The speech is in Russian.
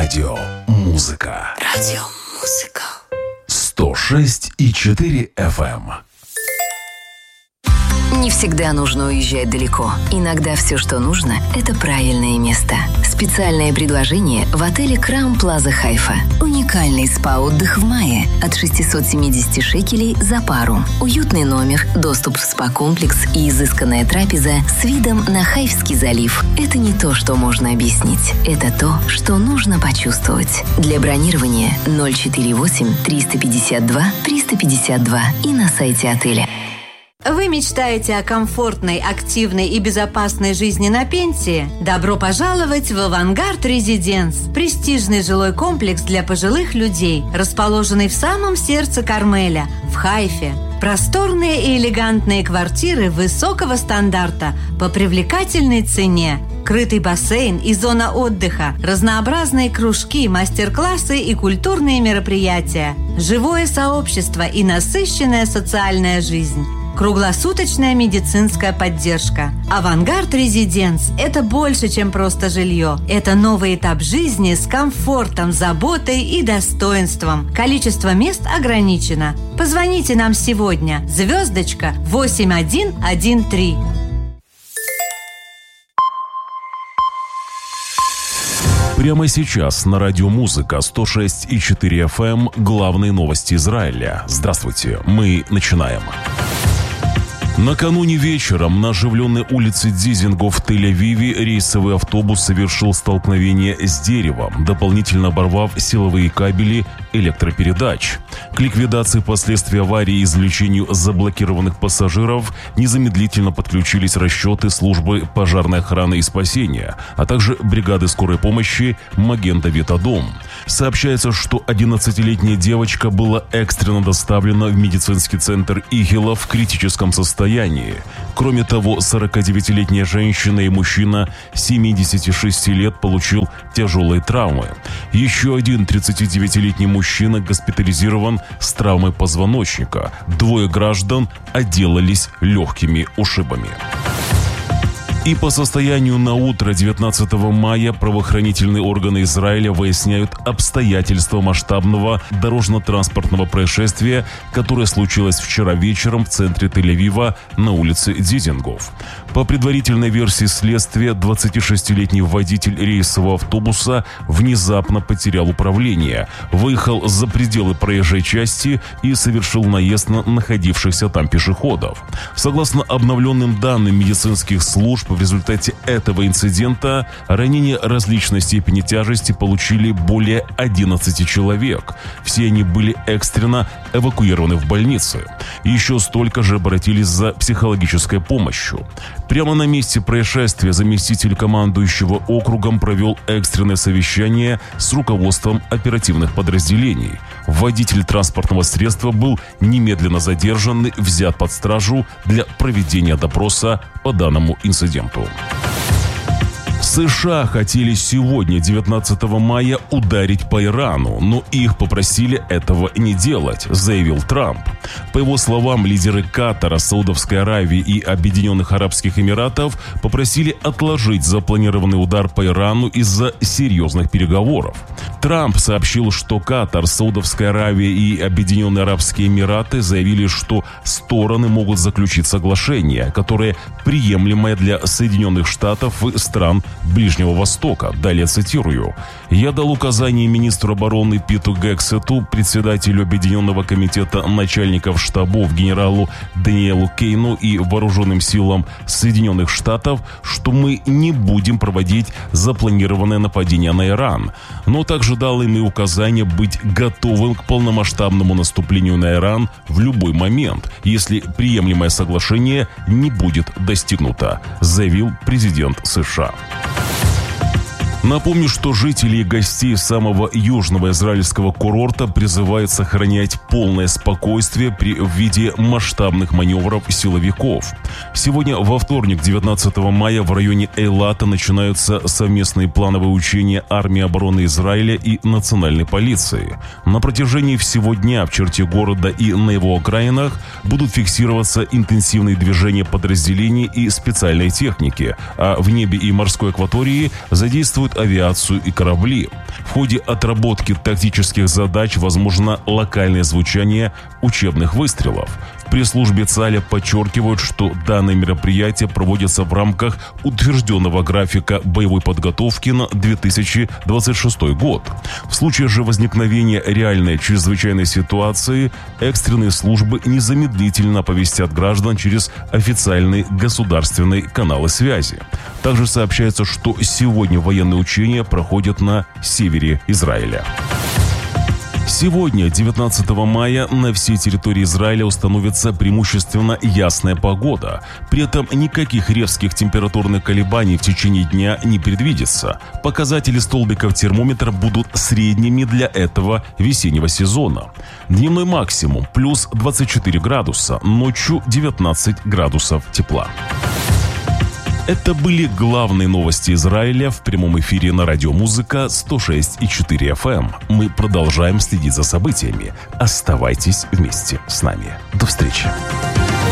Радио Музыка. Радио Музыка. 106,4 FM. Не всегда нужно уезжать далеко. Иногда все, что нужно, это правильное место. Специальное предложение в отеле Crown Plaza Хайфа. Уникальный спа-отдых в мае от 670 шекелей за пару. Уютный номер, доступ в спа-комплекс и изысканная трапеза с видом на Хайфский залив. Это не то, что можно объяснить. Это то, что нужно почувствовать. Для бронирования 048 352 352 и на сайте отеля. Вы мечтаете о комфортной, активной и безопасной жизни на пенсии? Добро пожаловать в «Авангард Резиденс» – престижный жилой комплекс для пожилых людей, расположенный в самом сердце Кармеля, в Хайфе. Просторные и элегантные квартиры высокого стандарта по привлекательной цене. Крытый бассейн и зона отдыха, разнообразные кружки, мастер-классы и культурные мероприятия, живое сообщество и насыщенная социальная жизнь. Круглосуточная медицинская поддержка. «Авангард Резиденс» – это больше, чем просто жилье. Это новый этап жизни с комфортом, заботой и достоинством. Количество мест ограничено. Позвоните нам сегодня. *8113. Прямо сейчас на радио Музыка 106,4 FM главные новости Израиля. Здравствуйте, мы начинаем. Накануне вечером на оживленной улице Дизингоф в Тель-Авиве рейсовый автобус совершил столкновение с деревом, дополнительно оборвав силовые кабели электропередач. К ликвидации последствий аварии и извлечению заблокированных пассажиров незамедлительно подключились расчеты службы пожарной охраны и спасения, а также бригады скорой помощи «Маген Давид Адом». Сообщается, что 11-летняя девочка была экстренно доставлена в медицинский центр Игела в критическом состоянии. Кроме того, 49-летняя женщина и мужчина 76 лет получил тяжелые травмы. Еще один 39-летний мужчина госпитализирован с травмой позвоночника. 2 граждан отделались легкими ушибами. И по состоянию на утро 19 мая правоохранительные органы Израиля выясняют обстоятельства масштабного дорожно-транспортного происшествия, которое случилось вчера вечером в центре Тель-Авива на улице Дизингоф. По предварительной версии следствия, 26-летний водитель рейсового автобуса внезапно потерял управление, выехал за пределы проезжей части и совершил наезд на находившихся там пешеходов. Согласно обновленным данным медицинских служб, в результате этого инцидента ранения различной степени тяжести получили более 11 человек. Все они были экстренно эвакуированы в больницы. Еще столько же обратились за психологической помощью. Прямо на месте происшествия заместитель командующего округом провел экстренное совещание с руководством оперативных подразделений. Водитель транспортного средства был немедленно задержан и взят под стражу для проведения допроса по данному инциденту. США хотели сегодня, 19 мая, ударить по Ирану, но их попросили этого не делать, заявил Трамп. По его словам, лидеры Катара, Саудовской Аравии и Объединенных Арабских Эмиратов попросили отложить запланированный удар по Ирану из-за серьезных переговоров. Трамп сообщил, что Катар, Саудовская Аравия и Объединенные Арабские Эмираты заявили, что стороны могут заключить соглашение, которое приемлемое для Соединенных Штатов и стран Ближнего Востока. Далее цитирую. «Я дал указание министру обороны Питу Гексету, председателю Объединенного комитета начальников штабов генералу Даниэлу Кейну и вооруженным силам Соединенных Штатов, что мы не будем проводить запланированное нападение на Иран, но также дал им и указание быть готовым к полномасштабному наступлению на Иран в любой момент, если приемлемое соглашение не будет достигнуто», заявил президент США. Напомню, что жители и гостей самого южного израильского курорта призывают сохранять полное спокойствие при виде масштабных маневров силовиков. Сегодня, во вторник, 19 мая, в районе Эйлата начинаются совместные плановые учения армии обороны Израиля и национальной полиции. На протяжении всего дня в черте города и на его окраинах будут фиксироваться интенсивные движения подразделений и специальной техники, а в небе и морской акватории задействуют используют авиацию и корабли. В ходе отработки тактических задач возможно локальное звучание учебных выстрелов. В пресс-службе ЦАЛЯ подчеркивают, что данное мероприятие проводится в рамках утвержденного графика боевой подготовки на 2026 год. В случае же возникновения реальной чрезвычайной ситуации экстренные службы незамедлительно оповестят граждан через официальные государственные каналы связи. Также сообщается, что сегодня военные учения проходят на севере Израиля. Сегодня, 19 мая, на всей территории Израиля установится преимущественно ясная погода. При этом никаких резких температурных колебаний в течение дня не предвидится. Показатели столбиков термометра будут средними для этого весеннего сезона. Дневной максимум плюс 24 градуса, ночью 19 градусов тепла. Это были главные новости Израиля в прямом эфире на радио «Музыка» 106,4 FM. Мы продолжаем следить за событиями. Оставайтесь вместе с нами. До встречи.